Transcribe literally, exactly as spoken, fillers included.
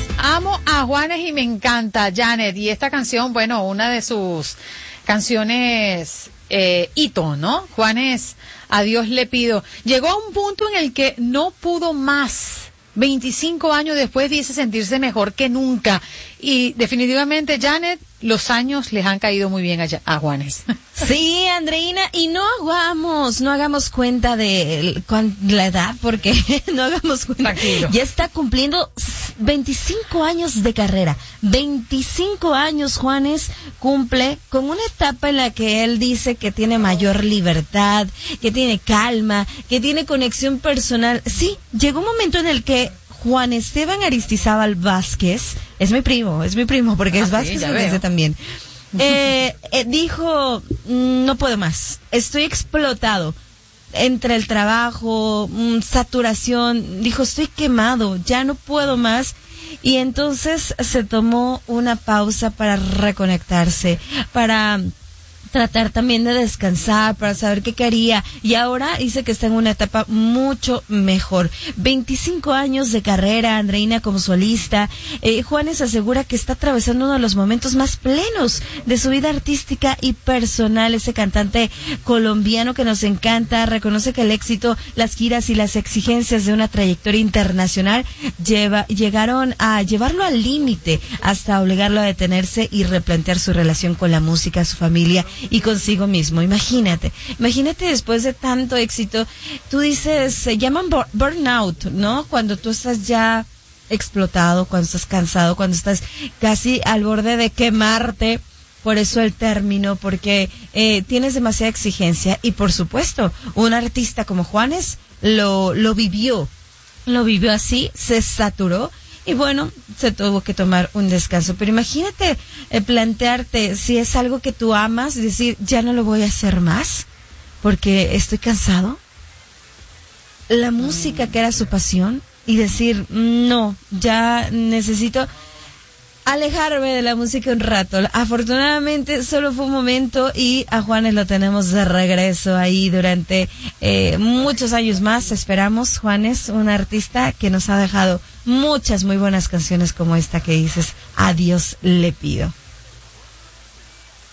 Amo a Juanes y me encanta, Janet. Y esta canción, bueno, una de sus canciones eh, hito, ¿no? Juanes, a Dios le pido. Llegó a un punto en el que no pudo más. veinticinco años después dice sentirse mejor que nunca. Y definitivamente, Janet, los años les han caído muy bien a, a Juanes. Sí, Andreina, y no hagamos, no hagamos cuenta de la edad, porque no hagamos cuenta. Tranquilo. Ya está cumpliendo veinticinco años de carrera. veinticinco años Juanes cumple con una etapa en la que él dice que tiene mayor libertad, que tiene calma, que tiene conexión personal. Sí, llegó un momento en el que Juan Esteban Aristizábal Vázquez, es mi primo, es mi primo, porque ah, es Vázquez sí, Vázquez también, eh, eh, dijo, no puedo más, estoy explotado, entre el trabajo, mmm, saturación, dijo, estoy quemado, ya no puedo más, y entonces se tomó una pausa para reconectarse, para tratar también de descansar, para saber qué quería, y ahora dice que está en una etapa mucho mejor. veinticinco años de carrera, Andreina, como solista. eh, Juanes asegura que está atravesando uno de los momentos más plenos de su vida artística y personal. Ese cantante colombiano que nos encanta reconoce que el éxito, las giras y las exigencias de una trayectoria internacional lleva, llegaron a llevarlo al límite, hasta obligarlo a detenerse y replantear su relación con la música, su familia y consigo mismo. Imagínate, imagínate después de tanto éxito, tú dices, se llaman burnout, ¿no? Cuando tú estás ya explotado, cuando estás cansado, cuando estás casi al borde de quemarte, por eso el término, porque eh, tienes demasiada exigencia, y por supuesto, un artista como Juanes lo, lo vivió, lo vivió así, se saturó, y bueno, se tuvo que tomar un descanso. Pero imagínate eh, plantearte, si es algo que tú amas, decir, ya no lo voy a hacer más, porque estoy cansado. La música que era su pasión, y decir, no, ya necesito alejarme de la música un rato. Afortunadamente solo fue un momento, y a Juanes lo tenemos de regreso ahí durante eh, muchos años más. Esperamos, Juanes, un artista que nos ha dejado muchas muy buenas canciones como esta que dices, a Dios le pido.